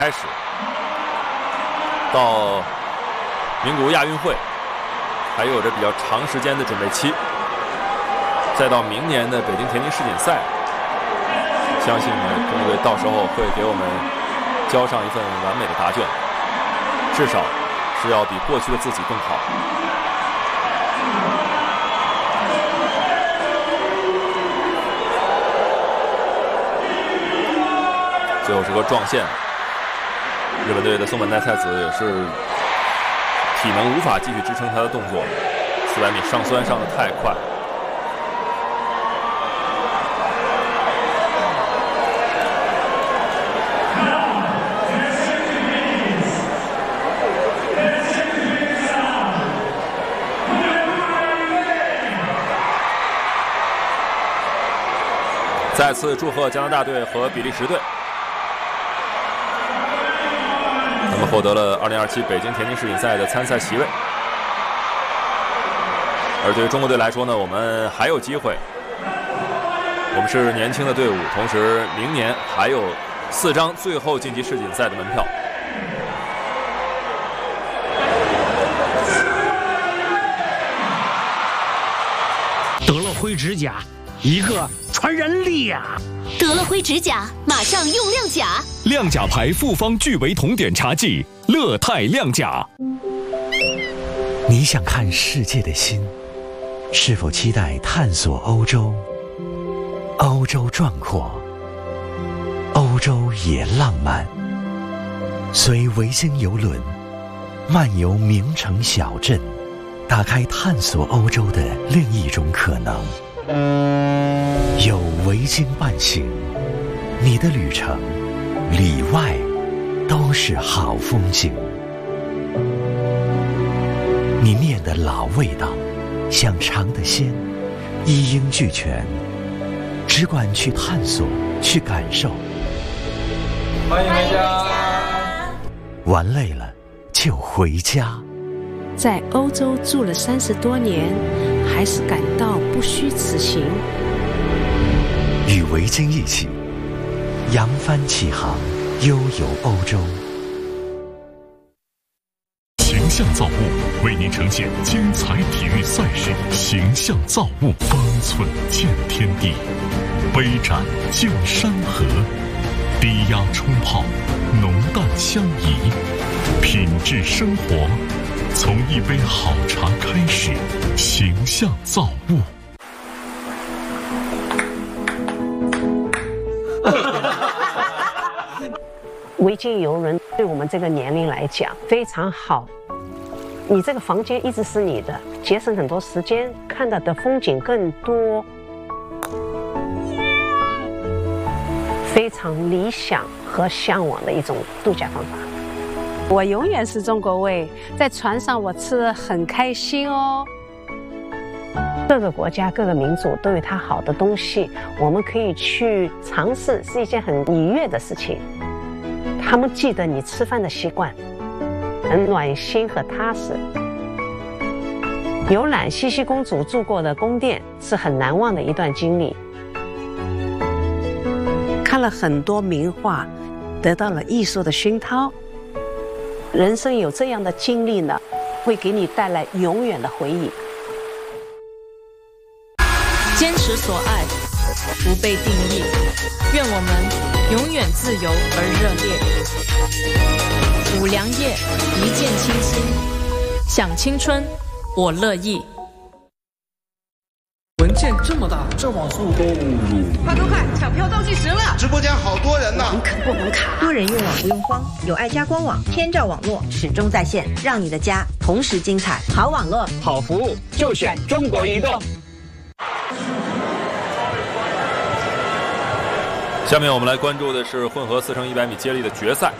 开始，到名古屋亚运会，还有着比较长时间的准备期，再到明年的北京田径世锦赛，相信呢，中国队到时候会给我们交上一份完美的答卷，至少是要比过去的自己更好。最后是个撞线，日本队的松本奈菜子也是体能无法继续支撑他的动作，400米上酸上的太快。再次祝贺加拿大队和比利时队，他们获得了2027北京田径世锦赛的参赛席位。而对于中国队来说呢，我们还有机会，我们是年轻的队伍，同时明年还有4张最后晋级世锦赛的门票。 得了灰指甲，一个传染力呀！ 得了灰指甲，马上用亮甲。 亮甲牌复方聚维酮碘茶剂，乐泰亮甲。 你想看世界的心，是否期待探索欧洲？欧洲壮阔，欧洲也浪漫。随维京邮轮漫游名城小镇，打开探索欧洲的另一种可能。有维京伴行，你的旅程里外都是好风景。你念的老味道，想尝的鲜，一应俱全，只管去探索，去感受。 欢迎回家。 玩累了就回家。 在欧洲住了30多年，还是感到不虚此行。 与维京一起扬帆起航，悠游欧洲。 形象造物为您呈现精彩体育赛事，形象造物方寸见天地，杯盏见山河，低压冲泡，浓淡相宜，品质生活从一杯好茶开始。形象造物。 维京游轮对我们这个年龄来讲非常好，你这个房间一直是你的，节省很多时间，看到的风景更多，非常理想和向往的一种度假方法。我永远是中国胃，在船上我吃得很开心哦。各个国家各个民族都有它好的东西，我们可以去尝试，是一件很愉悦的事情。他们记得你吃饭的习惯，很暖心和踏实。游览茜茜公主住过的宫殿是很难忘的一段经历。看了很多名画，得到了艺术的熏陶。人生有这样的经历呢，会给你带来永远的回忆。 坚持所爱，不被定义。愿我们永远自由而热烈。五粮液，一见倾心，想青春，我乐意。 文件这么大，这网速都快快快，抢票倒计时了！ 直播间好多人呢， 网卡不网卡，多人用网不用慌，有爱家官网，天照网络始终在线，让你的家同时精彩。好网络， 好服务，就选中国移动。 下面我们来关注的是混合4x100米接力的决赛。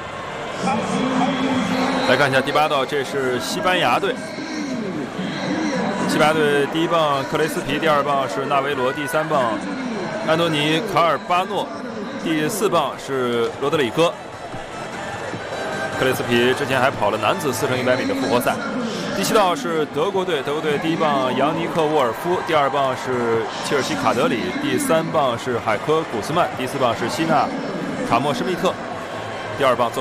来看一下第8道，这是西班牙队。西班牙队第1棒克雷斯皮，第2棒是纳维罗，第3棒安东尼卡尔巴诺，第4棒是罗德里戈。克雷斯皮之前还跑了男子4x100米的复活赛。第7道是德国队，德国队第1棒扬尼克沃尔夫，第2棒是切尔西卡德里，第3棒是海科古斯曼，第4棒是希纳卡莫施密特，第第2棒。